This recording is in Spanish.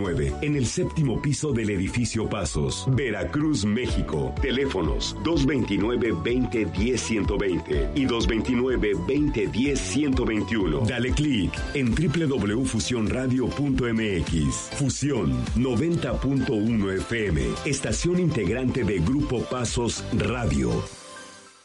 en el 7º piso del edificio Pasos, Veracruz, México. Teléfonos 229-2010-120 y 229-2010-121. Dale clic en www.fusionradio.mx. Fusión 90.1 FM, estación integrante de Grupo Pasos Radio.